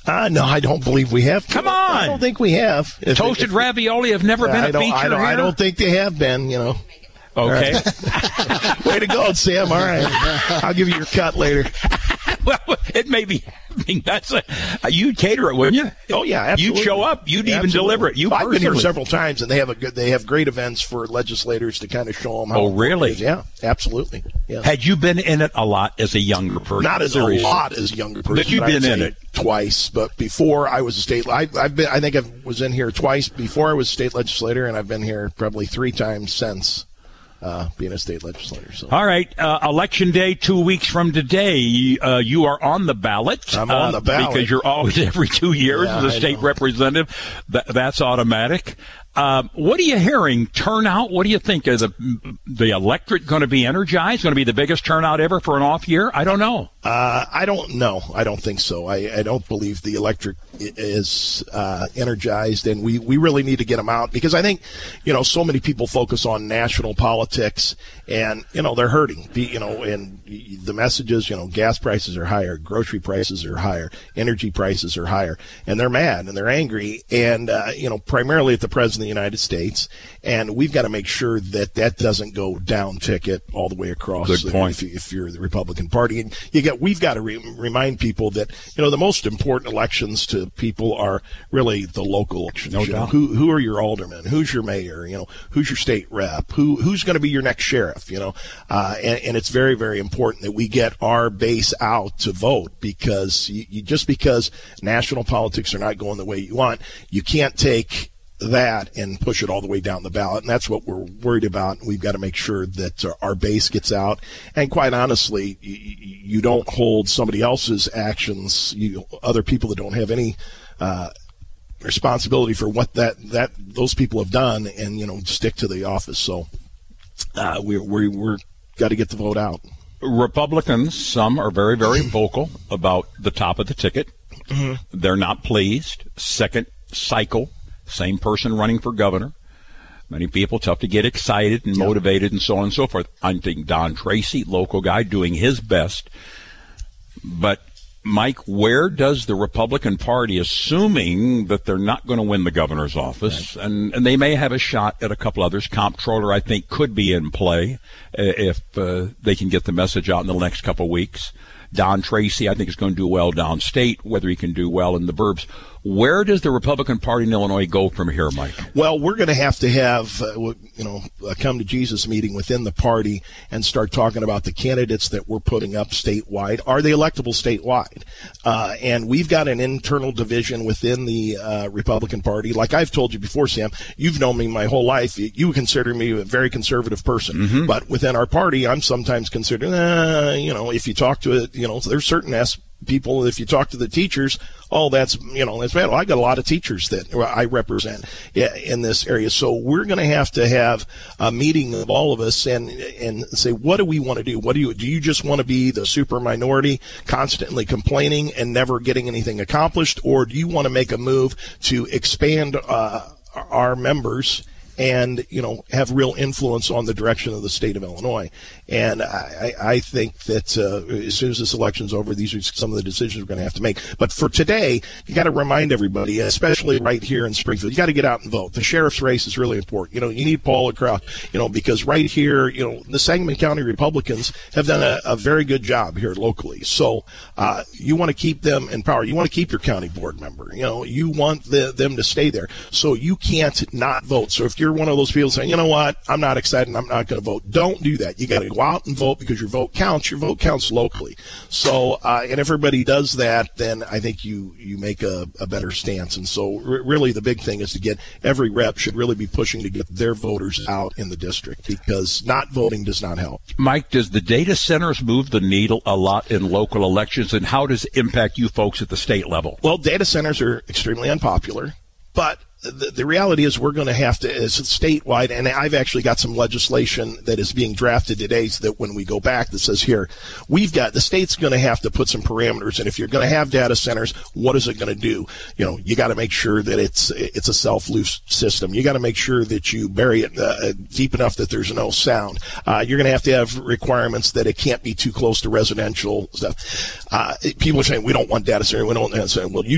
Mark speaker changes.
Speaker 1: No, I don't believe we have.
Speaker 2: Come on.
Speaker 1: I don't think we have.
Speaker 2: Toasted ravioli have never been a feature here?
Speaker 1: I don't think they have been,
Speaker 2: Okay.
Speaker 1: Right. Way to go, Sam. All right. I'll give you your cut later.
Speaker 2: Well, it may be happening. You'd cater it, wouldn't you?
Speaker 1: Oh yeah, absolutely.
Speaker 2: You'd show up. You'd even deliver it.
Speaker 1: I've been here several times, and they have great events for legislators to kind of show them how.
Speaker 2: Oh, really?
Speaker 1: Yeah, absolutely. Yeah.
Speaker 2: Had you been in it a lot as a younger person?
Speaker 1: Not as a lot as a younger person.
Speaker 2: But you've been in it
Speaker 1: twice. But before I was a state, I think I was in here twice before I was a state legislator, and I've been here probably 3 times since. Being a state legislator. So.
Speaker 2: All right. Election day 2 weeks from today. You are on the ballot.
Speaker 1: I'm on the ballot.
Speaker 2: Because you're always every 2 years as a state representative. That's automatic. What are you hearing? Turnout? What do you think? Is the electorate going to be energized? Going to be the biggest turnout ever for an off year? I don't know.
Speaker 1: I don't know. I don't think so. I don't believe the electorate is energized, and we really need to get them out because I think, so many people focus on national politics, and, they're hurting. And the messages, gas prices are higher, grocery prices are higher, energy prices are higher, and they're mad and they're angry, and, primarily at the President of the United States, and we've got to make sure that doesn't go down ticket all the way across.
Speaker 2: Good point.
Speaker 1: If you're the Republican Party, and we've got to remind people that the most important elections to people are really the local elections.
Speaker 2: No doubt.
Speaker 1: Who are your aldermen? Who's your mayor? Who's your state rep? Who's going to be your next sheriff? And it's very, very important that we get our base out to vote because just because national politics are not going the way you want, you can't take that and push it all the way down the ballot, and that's what we're worried about. We've got to make sure that our base gets out, and quite honestly, you don't hold somebody else's actions, other people that don't have any responsibility for what that those people have done, and stick to the office. So we're got to get the vote out.
Speaker 2: Republicans, some are very, very vocal about the top of the ticket. Mm-hmm. They're not pleased. Second cycle. Same person running for governor. Many people tough to get excited and motivated and so on and so forth. I think Don Tracy, local guy, doing his best. But, Mike, where does the Republican Party, assuming that they're not going to win the governor's office, right, and they may have a shot at a couple others, Comptroller, I think, could be in play if they can get the message out in the next couple of weeks. Don Tracy, I think, is going to do well downstate, whether he can do well in the burbs. Where does the Republican Party in Illinois go from here, Mike?
Speaker 1: Well, we're going to have a come to Jesus meeting within the party and start talking about the candidates that we're putting up statewide. Are they electable statewide? And we've got an internal division within the Republican Party. Like I've told you before, Sam, you've known me my whole life. You consider me a very conservative person. Mm-hmm. But within our party, I'm sometimes considered, if you talk to it, there's certain people, if you talk to the teachers, that's bad. Well, I got a lot of teachers that I represent in this area. So we're going to have a meeting of all of us and say, what do we want to do? Do you just want to be the super minority constantly complaining and never getting anything accomplished? Or do you want to make a move to expand our members and, have real influence on the direction of the state of Illinois? And I think that as soon as this election's over, these are some of the decisions we're going to have to make. But for today, you got to remind everybody, especially right here in Springfield, you got to get out and vote. The sheriff's race is really important. You need Paula Crouch, because right here, the Sangamon County Republicans have done a very good job here locally. So you want to keep them in power. You want to keep your county board member. You want them to stay there. So you can't not vote. So if you're one of those people saying, I'm not excited, I'm not going to vote, don't do that. You got to go out and vote because your vote counts. Your vote counts locally. So, and if everybody does that, then I think you make a better stance. And so really the big thing is to get every rep should really be pushing to get their voters out in the district because not voting does not help. Mike,
Speaker 2: does the data centers move the needle a lot in local elections, and how does it impact you folks at the state level?
Speaker 1: Well, data centers are extremely unpopular, but the reality is we're going to have to, as statewide, and I've actually got some legislation that is being drafted today so that when we go back that says here, the state's going to have to put some parameters. And if you're going to have data centers, what is it going to do? You got to make sure that it's a self-loose system. You got to make sure that you bury it deep enough that there's no sound. You're going to have requirements that it can't be too close to residential stuff. People are saying we don't want data center. We don't want data center. Well, you